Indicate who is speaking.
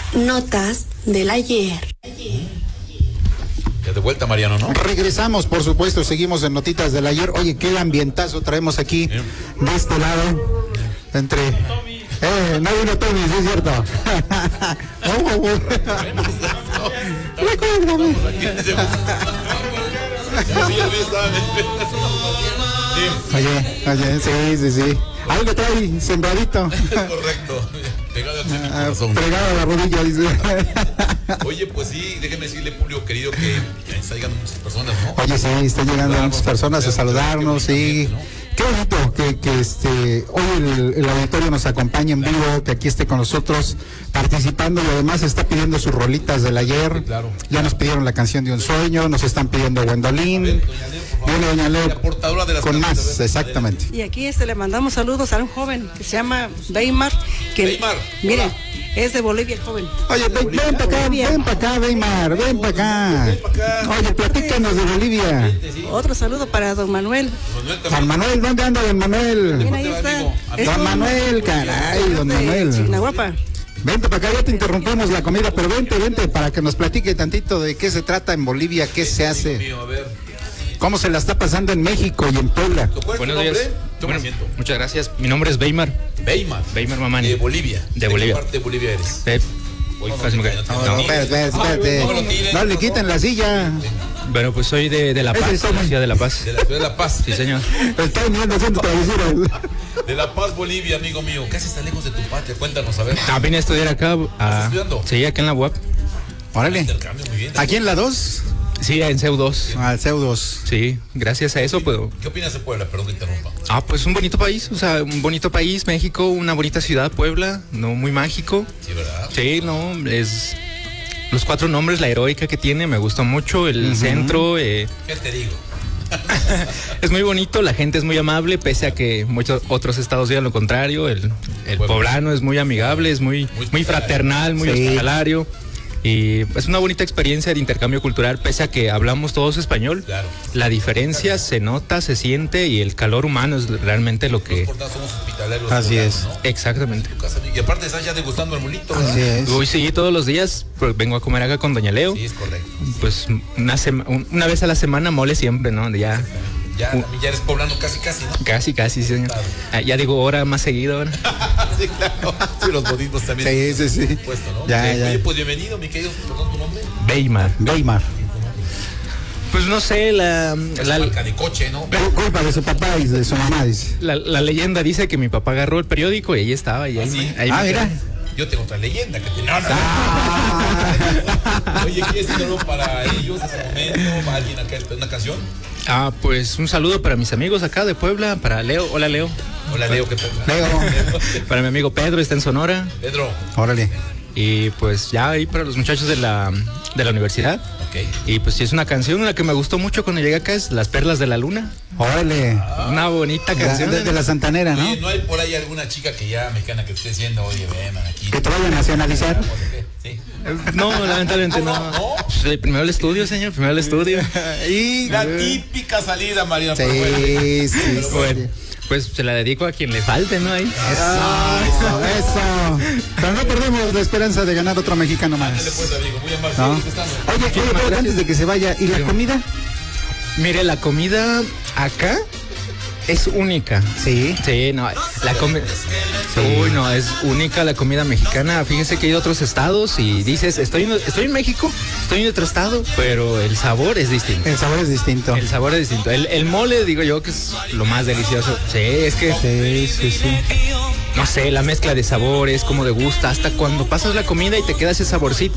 Speaker 1: Notas del ayer.
Speaker 2: Ya de vuelta, Mariano, ¿no?
Speaker 3: Regresamos, por supuesto, seguimos en Notitas del ayer. Oye, qué ambientazo traemos aquí de este lado. Entre... no vino Tommy, sí es cierto. Recuérdame. Oye, sí. Algo trae sembradito.
Speaker 2: Correcto. Pegado al corazón.
Speaker 3: Pegado a la rodilla, dice.
Speaker 2: Oye, pues sí, déjeme decirle, público querido, que está llegando muchas personas, ¿no?
Speaker 3: Oye, sí, están llegando muchas personas a saludarnos, sí. Qué bonito que hoy el auditorio nos acompañe en vivo, que aquí esté con nosotros participando y además está pidiendo sus rolitas del ayer.
Speaker 2: Sí, claro.
Speaker 3: Ya nos pidieron la canción de Un Sueño, nos están pidiendo Gwendolyn. Viene Doña Leo,
Speaker 2: la portadora de las
Speaker 3: con
Speaker 2: canciones,
Speaker 3: más, exactamente.
Speaker 4: Y aquí le mandamos saludos a un joven que se llama Weimar, que mire, es de Bolivia el joven.
Speaker 3: Oye, ven para acá, Weimar, ven para acá. Oye, platícanos de Bolivia.
Speaker 4: Otro saludo para don Manuel.
Speaker 3: Don Manuel, ¿dónde anda don Manuel?
Speaker 4: Bien, ahí está.
Speaker 3: Don Manuel, caray, don Manuel.
Speaker 4: Chignahuapa.
Speaker 3: Vente para acá, ya te interrumpimos la comida, pero vente para que nos platique tantito de qué se trata en Bolivia, qué se hace, cómo se la está pasando en México y en Puebla.
Speaker 5: Buenos días. Bueno, muchas gracias. Mi nombre es Weimar. Weimar Mamani.
Speaker 2: De Bolivia.
Speaker 5: ¿De Bolivia?
Speaker 2: ¿Qué parte de Bolivia eres?
Speaker 3: Espérate. No le quiten la silla.
Speaker 5: Bueno, pues soy de La Paz, de la ciudad de La Paz.
Speaker 2: De la ciudad de La Paz.
Speaker 5: Sí, señor.
Speaker 3: Estoy mirando haciendo travesuras.
Speaker 2: De La Paz, Bolivia, amigo mío. Casi está lejos de tu patria. Cuéntanos, a ver.
Speaker 5: Vine a estudiar acá.
Speaker 2: ¿Estás estudiando?
Speaker 5: Sí, acá en la UAP.
Speaker 3: Órale.
Speaker 2: Intercambio, muy bien.
Speaker 3: ¿Aquí en la 2?
Speaker 5: Sí, en CEU2.
Speaker 3: Al CEU2.
Speaker 5: Sí, gracias a eso puedo.
Speaker 2: ¿Qué opinas de Puebla? Perdón que interrumpa.
Speaker 5: Pues un bonito país, un bonito país, México, una bonita ciudad, Puebla, no muy mágico.
Speaker 2: Sí, ¿verdad?
Speaker 5: Sí, no, es los 4 nombres, la heroica que tiene, me gustó mucho, el centro.
Speaker 2: ¿Qué te digo?
Speaker 5: Es muy bonito, la gente es muy amable, pese a que muchos otros estados digan lo contrario. El poblano es muy amigable, es muy fraternal, muy hospitalario. Y es una bonita experiencia de intercambio cultural, pese a que hablamos todos español.
Speaker 2: Claro.
Speaker 5: La diferencia se nota, se siente, y el calor humano es realmente lo que...
Speaker 2: Somos hospitaleros.
Speaker 3: Así es.
Speaker 2: ¿no?
Speaker 5: Exactamente.
Speaker 2: Y aparte estás ya degustando el molito, ¿verdad?
Speaker 3: Así es.
Speaker 5: Uy, sí, todos los días pues, vengo a comer acá con Doña Leo.
Speaker 2: Sí, es correcto.
Speaker 5: Pues una vez a la semana mole siempre, ¿no? Ya
Speaker 2: eres poblano casi, ¿no?
Speaker 5: Casi, señor. Claro. Ya digo hora más seguido ahora.
Speaker 2: Sí, claro. Sí, los modismos también.
Speaker 3: Sí.
Speaker 2: Puesto, ¿no?
Speaker 3: Ya.
Speaker 2: Oye, pues bienvenido, mi querido. ¿Perdón tu nombre?
Speaker 3: Weimar.
Speaker 5: Pues no sé,
Speaker 2: la marca de coche, ¿no?
Speaker 3: Culpa de su papá y de su mamá, dice.
Speaker 5: La leyenda dice que mi papá agarró el periódico y ahí estaba. Y ahí
Speaker 3: mira.
Speaker 2: Yo tengo otra leyenda que te... No. Oye, ¿quieres algo para ellos en ese momento? ¿Alguien acá? ¿Una canción?
Speaker 5: Pues un saludo para mis amigos acá de Puebla, para Leo. Hola, Leo.
Speaker 2: Hola, Leo, ¿qué tal?
Speaker 3: Leo.
Speaker 5: Para mi amigo Pedro, está en Sonora.
Speaker 2: Pedro.
Speaker 3: Órale.
Speaker 5: Y pues ya ahí para los muchachos de la universidad.
Speaker 2: Okay.
Speaker 5: Y pues sí, es una canción la que me gustó mucho cuando llegué acá, es Las Perlas de la Luna.
Speaker 3: Órale.
Speaker 5: Una bonita canción.
Speaker 3: De la Santanera, ¿no?
Speaker 2: Oye, ¿no hay por ahí alguna chica que ya mexicana que esté diciendo, oye, ven aquí?
Speaker 3: Que te vaya a nacionalizar.
Speaker 2: Sí.
Speaker 5: No, lamentablemente no. Pues, primero el estudio, señor,
Speaker 2: Y la típica salida, María.
Speaker 3: Sí.
Speaker 5: Bueno, pues se la dedico a quien le falte, ¿no? Ahí.
Speaker 3: Eso. Pero no perdemos la esperanza de ganar otro mexicano más.
Speaker 2: Pues, amigo, muy amable.
Speaker 3: ¿No? Oye, pero antes de que se vaya, ¿y la comida?
Speaker 5: Mire, la comida acá es única.
Speaker 3: Sí.
Speaker 5: Sí, no, la comida... Uy, no, es única la comida mexicana. Fíjese que hay otros estados y dices, estoy en México, estoy en otro estado, pero el sabor es distinto.
Speaker 3: El sabor es distinto.
Speaker 5: El mole, digo yo, que es lo más delicioso. Sí, es que...
Speaker 3: Sí.
Speaker 5: No sé, la mezcla de sabores, cómo te gusta, hasta cuando pasas la comida y te queda ese saborcito.